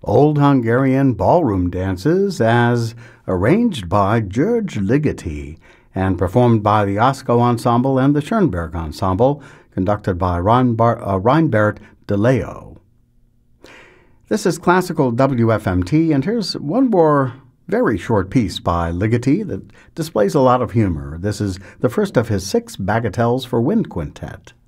Old Hungarian Ballroom Dances as arranged by George Ligeti and performed by the Osko Ensemble and the Schoenberg Ensemble, conducted by Reinbert de Leo. This is Classical WFMT, and here's one more very short piece by Ligeti that displays a lot of humor. This is the first of his 6 bagatelles for wind quintet.